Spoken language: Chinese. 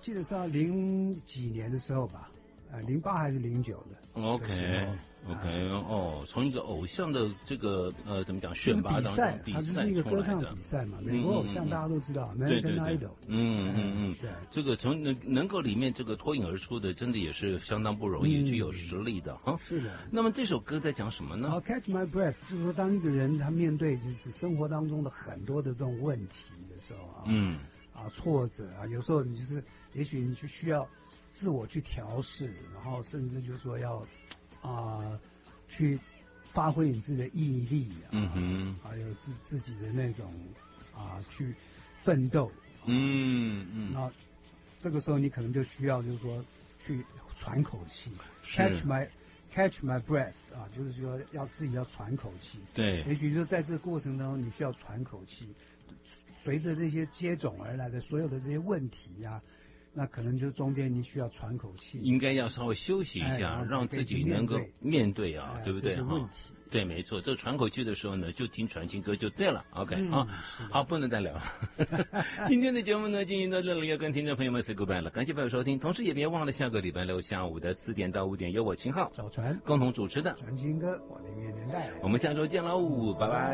记得是要零几年的时候吧，08还是09的。 OK，从一个偶像的这个怎么讲选拔当中比赛，它是一个歌唱比赛嘛，美国偶像大家都知道，American Idol。 对，这个从能够里面这个脱颖而出的，真的也是相当不容易，具有实力的哈。 是的。 那么这首歌在讲什么呢 ？Catch My Breath， 就是说当一个人他面对就是生活当中的很多的这种问题的时候挫折有时候你就是也许你就需要自我去调试，然后甚至就是说要去发挥你自己的毅力还有自己的那种去奋斗那这个时候你可能就需要就是说去喘口气 catch my breath 就是说自己要喘口气。 对， 也许就在这个过程当中你需要喘口气，随着这些接踵而来的所有的这些问题那可能就中间你需要喘口气， 应该要稍微休息一下，让自己能够面对对不对问题。 对，没错，这喘口气的时候呢，就听传情歌就对了。OK 好，不能再聊了。今天的节目呢，进行到这里，要跟听众朋友们 say goodbye 了。感谢朋友收听，同时也别忘了下个礼拜六下午的4点到5点，由我秦昊、 赵传共同主持的传情歌，我的音乐年代。 我们下周见喽，拜拜。